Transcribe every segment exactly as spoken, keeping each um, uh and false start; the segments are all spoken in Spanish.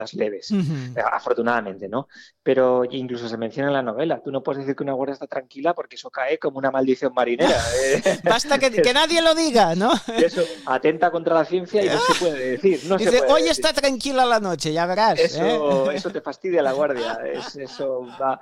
leves, Ujú. afortunadamente, ¿no? Pero incluso se menciona en la novela. Tú no puedes decir que una guardia está tranquila porque eso cae como una maldición marinera. ¿eh? Basta que, que nadie lo diga, ¿no? Eso atenta contra la ciencia y no se puede decir, no se Dice, puede hoy decir. está tranquila la noche, ya verás. ¿eh? Eso, eso te fastidia la guardia, es, eso va.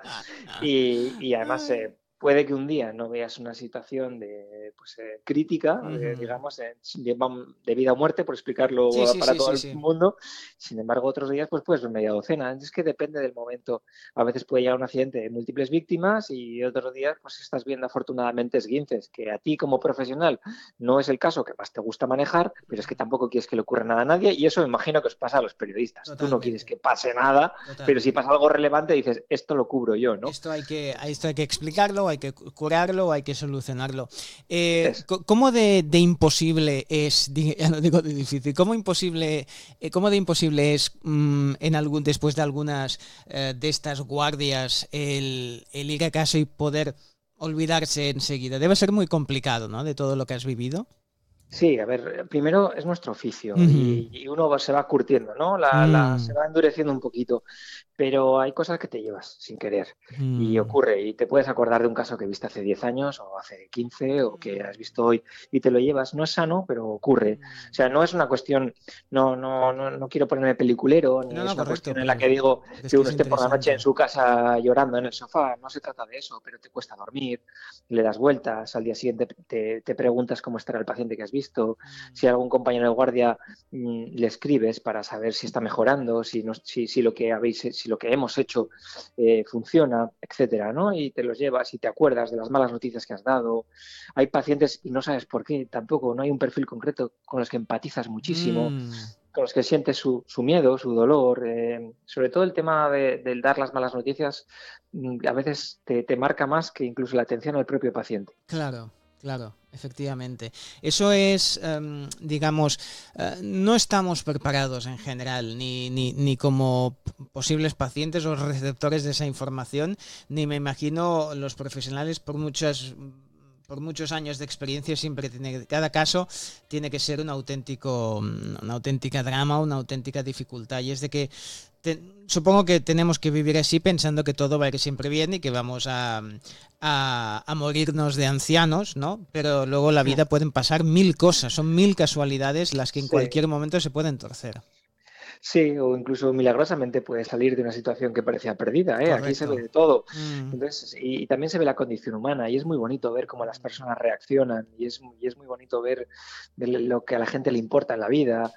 Y, y además eh, puede que un día no veas una situación de, pues, eh, crítica, eh, Ujú. digamos, eh, de, de vida o muerte, por Sí, explicarlo sí, para sí, todo sí, el sí. mundo. Sin embargo, otros días pues puedes ver media docena. Es que depende del momento. A veces puede llegar un accidente de múltiples víctimas y otros días pues estás viendo afortunadamente esguinces, que a ti como profesional no es el caso que más te gusta manejar, pero es que tampoco quieres que le ocurra nada a nadie y eso me imagino que os pasa a los periodistas. Tú no quieres Totalmente, que pase nada, pero si totalmente. pasa algo relevante dices, esto lo cubro yo, ¿no? Esto hay que, a esto hay que explicarlo, hay que curarlo, hay que solucionarlo. Eh, Es, ¿Cómo de, de imposible es, ya no digo de difícil, cómo imposible, eh, cómo de imposible es mmm, en algún, después de algunas eh, de estas guardias el, el ir a casa y poder olvidarse enseguida? Debe ser muy complicado, ¿no? De todo lo que has vivido. Sí, a ver, primero es nuestro oficio Uh-huh. y, y uno va- se va curtiendo, ¿no? La, la- se Mm, va endureciendo un poquito, pero hay cosas que te llevas sin querer y mm, ocurre y te puedes acordar de un caso que viste hace diez años o hace quince o que has visto hoy y te lo llevas. No es sano, pero ocurre. O sea, no es una cuestión, no, no, no, no quiero ponerme peliculero ni no, no, es una correcto, cuestión en la pero, que digo pero es que que uno es esté por la noche en interesante. su casa llorando en el sofá. No se trata de eso, pero te cuesta dormir, le das vueltas, al día siguiente te, te preguntas cómo estará el paciente que has visto. Si a algún compañero de guardia mmm, le escribes para saber si está mejorando, si, no, si, si, lo, que habéis, si lo que hemos hecho eh, funciona, etcétera, ¿no? Y te los llevas y te acuerdas de las malas noticias que has dado. Hay pacientes, y no sabes por qué, tampoco, no hay un perfil concreto con los que empatizas muchísimo, Mm. con los que sientes su, su miedo, su dolor. Eh, sobre todo el tema de, del dar las malas noticias, mm, a veces te, te marca más que incluso la atención al propio paciente. Claro, claro, efectivamente. Eso es, um, digamos, uh, no estamos preparados en general, ni, ni, ni como posibles pacientes o receptores de esa información, ni me imagino los profesionales por muchas por muchos años de experiencia siempre tiene, cada caso tiene que ser un auténtico, una auténtica drama, una auténtica dificultad. Y es de que te, supongo que tenemos que vivir así pensando que todo va a ir siempre bien y que vamos a, a, a morirnos de ancianos, ¿no? Pero luego la vida pueden pasar mil cosas, son mil casualidades las que en Sí. cualquier momento se pueden torcer. Sí, o incluso milagrosamente puede salir de una situación que parecía perdida, ¿eh? Aquí se ve Correcto. de todo. Mm. Entonces, y, y también se ve la condición humana y es muy bonito ver cómo las personas reaccionan y es, y es muy bonito ver de lo que a la gente le importa en la vida,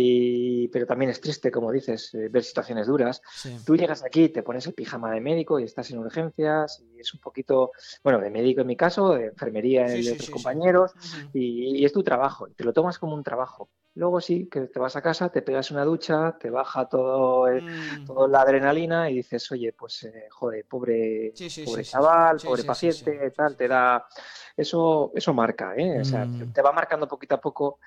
y, pero también es triste, como dices, eh, ver situaciones duras. Sí. Tú llegas aquí, te pones el pijama de médico y estás en urgencias y es un poquito, bueno, de médico en mi caso, de enfermería en Sí, el de sí, otros sí, sí. compañeros Uh-huh. y, y es tu trabajo y te lo tomas como un trabajo. Luego sí, que te vas a casa, te pegas una ducha, te baja todo, eh, Mm. toda la adrenalina y dices, oye, pues, eh, joder, pobre, Sí, sí, sí, pobre sí. chaval, Sí, pobre sí, sí, sí. paciente, tal, te da... Eso, eso marca, ¿eh? O sea, te, Mm. te va marcando poquito a poco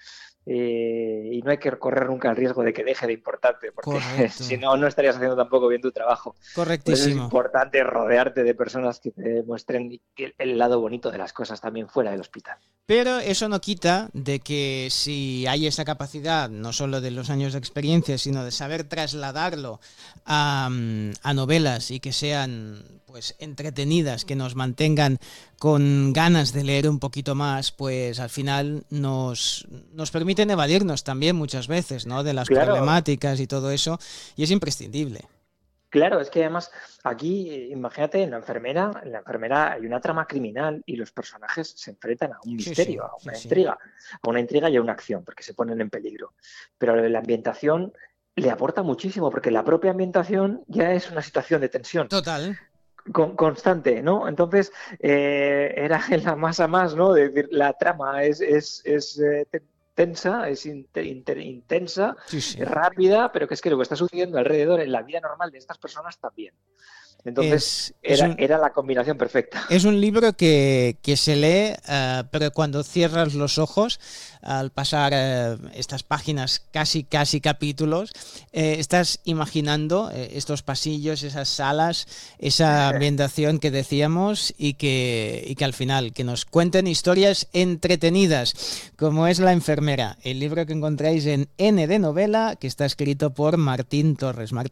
eh, y no hay que correr nunca el riesgo de que deje de importarte, porque si Correcto. no, no estarías haciendo tampoco bien tu trabajo. Por eso es Correctísimo. importante rodearte de personas que te muestren el, el lado bonito de las cosas también fuera del hospital. Pero eso no quita de que si hay esa capacidad, no solo de los años de experiencia, sino de saber trasladarlo a, a novelas y que sean pues entretenidas, que nos mantengan con ganas de leer un poquito más, pues al final nos, nos permiten evadirnos también muchas veces, ¿no? De las Claro, problemáticas y todo eso, y es imprescindible. claro, es que además aquí, eh, imagínate, en la enfermera, en la enfermera hay una trama criminal y los personajes se enfrentan a un Sí, sí, misterio, a sí, una sí. intriga, a una intriga y a una acción, porque se ponen en peligro. Pero la ambientación le aporta muchísimo, porque la propia ambientación ya es una situación de tensión Total. con- constante, ¿no? Entonces, eh, era en la masa más, ¿no? De decir, la trama es, es, es eh, te- tensa, es inte- inte- intensa, Sí, sí. es rápida, pero que es que lo que está sucediendo alrededor en la vida normal de estas personas también. Entonces es, es era, un, era la combinación perfecta. Es un libro que, que se lee, uh, pero cuando cierras los ojos, al pasar uh, estas páginas, casi, casi capítulos, eh, estás imaginando eh, estos pasillos, esas salas, esa ambientación que decíamos y que, y que al final, que nos cuenten historias entretenidas, como es La enfermera, el libro que encontráis en N de Novela, que está escrito por Martín Torres. Martín